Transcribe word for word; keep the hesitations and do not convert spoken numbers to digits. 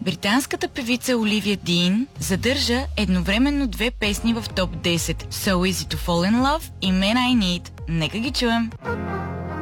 Британската певица Оливия Дин задържа едновременно две песни в топ десет – So Easy to Fall in Love и Man I Need. Нека ги чуем.